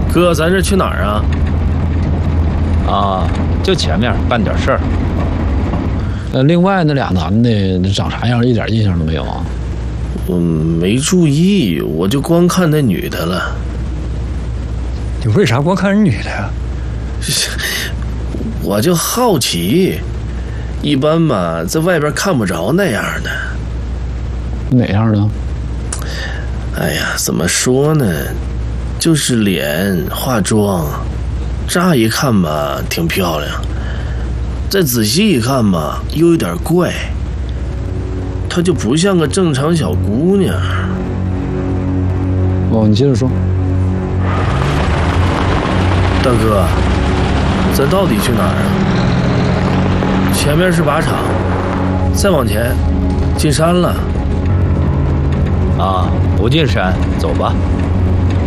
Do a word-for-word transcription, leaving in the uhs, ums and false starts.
哥，咱这去哪儿啊？ 啊，就前面办点事儿。 呃，另外那俩男的长啥样，一点印象都没有啊？ 我没注意，我就光看那女的了。 你为啥光看人女的呀？ 我就好奇，一般嘛，在外边看不着那样的。 哪样的？ 哎呀，怎么说呢？就是脸化妆，乍一看吧挺漂亮，再仔细一看吧又有点怪，她就不像个正常小姑娘。 哦，你接着说。 大哥，咱到底去哪儿啊？前面是靶场，再往前进山了。 啊，不进山，走吧。